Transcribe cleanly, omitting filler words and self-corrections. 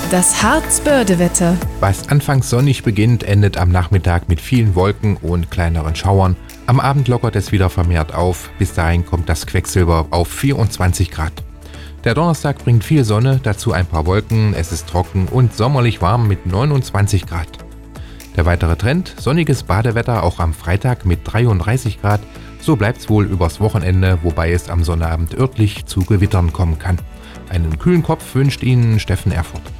Das Harz-Börde-Wetter. Was anfangs sonnig beginnt, endet am Nachmittag mit vielen Wolken und kleineren Schauern. Am Abend lockert es wieder vermehrt auf. Bis dahin kommt das Quecksilber auf 24 Grad. Der Donnerstag bringt viel Sonne, dazu ein paar Wolken. Es ist trocken und sommerlich warm mit 29 Grad. Der weitere Trend: sonniges Badewetter auch am Freitag mit 33 Grad. So bleibt's wohl übers Wochenende, wobei es am Sonnabend örtlich zu Gewittern kommen kann. Einen kühlen Kopf wünscht Ihnen Steffen Erfurt.